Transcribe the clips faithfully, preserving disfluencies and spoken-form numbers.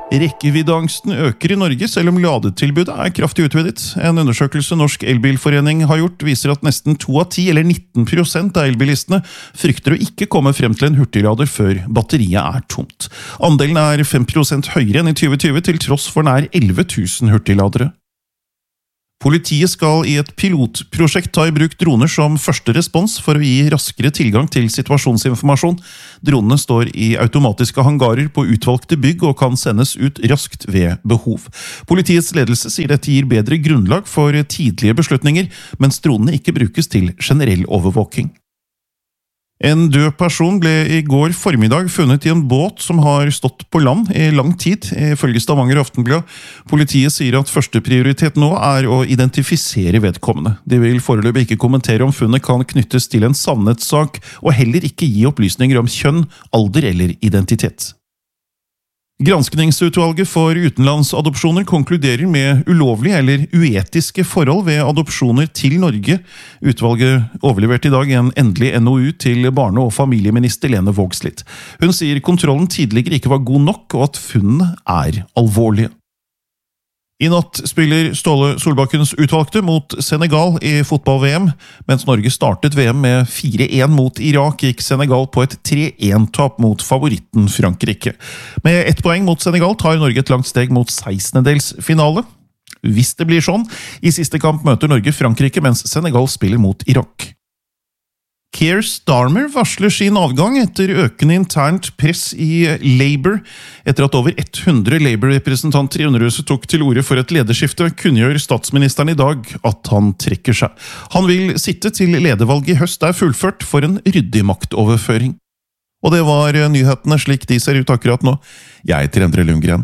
Rekkeviddeangsten øker i Norge, selv om ladetilbudet er kraftig utvidet. En undersøkelse Norsk Elbilforening har gjort viser at nesten to av ti, eller nitten prosent av elbilistene, frykter å ikke komme frem til en hurtiglader før batteriet er tomt. Andelen er fem prosent høyere enn i tjue tjue, til tross for nær elleve tusen hurtigladere. Politiet skal i et pilotprosjekt ta i bruk droner som første respons for å gi raskere tilgang til situasjonsinformasjon. Dronene står i automatiske hangarer på utvalgte bygg og kan sendes ut raskt ved behov. Politiets ledelse sier dette gir bedre grunnlag for tidlige beslutninger, mens dronene ikke brukes til generell overvåking. En død person ble i går formiddag funnet i en båt som har stått på land i lang tid, ifølge Stavanger Aftenblad. Politiet sier at første prioritet nå er å identifisere vedkommende. De vil foreløpig ikke kommentere om funnet kan knyttes til en savnetssak, og heller ikke gi opplysninger om kjønn, alder eller identitet. Granskningsutvalget for utenlandsadopsjoner konkluderer med ulovlige eller uetiske forhold ved adopsjoner til Norge. Utvalget overleverte i dag en endelig N O U til barne- og familieminister Lene Vågslid. Hun sier kontrollen tidligere ikke var god nok, og at funnene er alvorlige. I natt spiller Ståle Solbakkens utvalgte mot Senegal i fotball-V M. Mens Norge startet V M med fire én mot Irak, gikk Senegal på et tre én-tap mot favoritten Frankrike. Med ett poeng mot Senegal tar Norge et langt steg mot sekstendedelsfinale. Hvis det blir sånn, i siste kamp møter Norge Frankrike, mens Senegal spiller mot Irak. Keir Starmer varsler sin avgang etter økende internt press i Labour. Etter at over hundre Labour-representanter i Underhuset tok til orde for et lederskifte, kunngjør statsministeren i dag at han trekker seg. Han vil sitte til ledervalget i høst er fullført for en ryddig maktoverføring. Og det var nyhetene slik de ser ut akkurat nå. Jeg heter Endre Lundgren.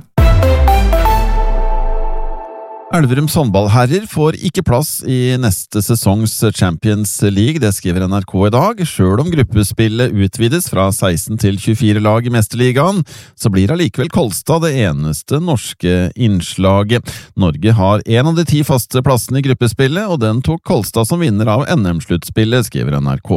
Elverums håndballherrer får ikke plass i neste sesongs Champions League, det skriver N R K i dag. Selv om gruppespillet utvides fra seksten til tjuefire lag i Mesterligaen, så blir allikevel Kolstad det eneste norske innslaget. Norge har en av de ti faste plassene i gruppespillet, og den tok Kolstad som vinner av N M-sluttspillet, skriver N R K.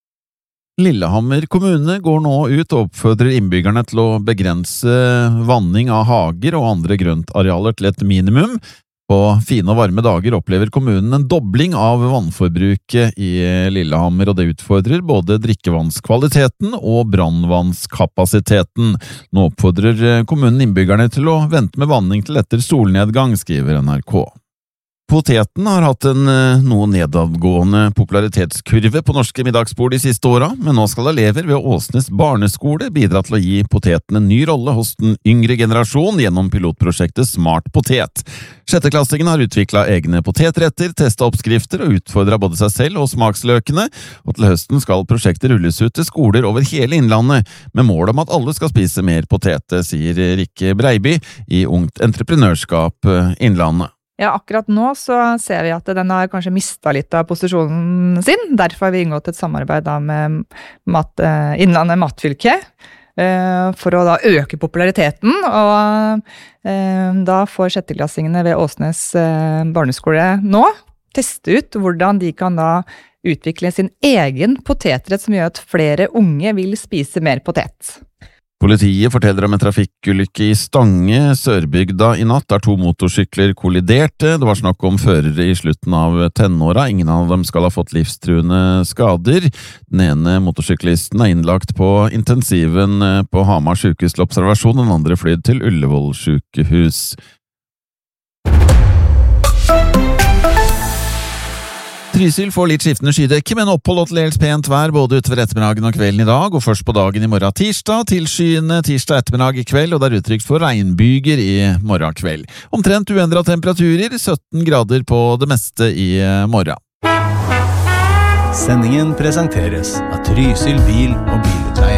Lillehammer kommune går nå ut og oppfordrer innbyggerne til å begrense vanning av hager og andre grøntarealer til et minimum. På fine og varme dager opplever kommunen en dobling av vannforbruket i Lillehammer, og det utfordrer både drikkevannskvaliteten og brannvannskapasiteten. Nå oppfordrer kommunen innbyggerne til å vente med vanning til etter solnedgang, skriver N R K. Poteten har hatt en noe nedadgående popularitetskurve på norske middagsbord de siste åra, men nå skal elever ved Åsnes barneskole bidra til å gi poteten en ny rolle hos den yngre generasjon gjennom pilotprosjektet Smart Potet. Sjetteklassingen har utviklet egne potetretter, testet oppskrifter og utfordret både seg selv og smaksløkene, og til høsten skal prosjektet rulles ut til skoler over hele Innlandet, med mål om at alle skal spise mer potete, sier Rikke Breiby i Ungt Entreprenørskap Innlandet. Ja, akkurat nå så ser vi at den har kanskje mistet litt av posisjonen sin. Derfor har vi inngått et samarbeid da med mat, eh, Innlandet Matfylke eh, for å da øke populariteten. Og eh, da får sjetteklassingene ved Åsnes eh, barneskole nå teste ut hvordan de kan da utvikle sin egen potetrett som gjør at flere unge vil spise mer potet. Politiet forteller om en trafikkulykke i Stange, Sørbygda i natt, der to motorsykler kolliderte. Det var snakk om førere i slutten av tenåra. Ingen av dem skal ha fått livstruende skader. Den ene motorsyklisten er innlagt på intensiven på Hamar sykehus til observasjon, den andre flydd til Ullevål sykehus. Trysil får litt skiftende skydekke, men opphold og til dels pent vær både utover ettermiddagen og kvelden i dag, og først på dagen i morgen tirsdag, tilskyende tirsdag ettermiddag i kveld, og det er utrygt for regnbyger i morgen kveld. Omtrent uendret temperaturer, sytten grader på det meste i morgen. Sendingen presenteres av Trysil bil og bil.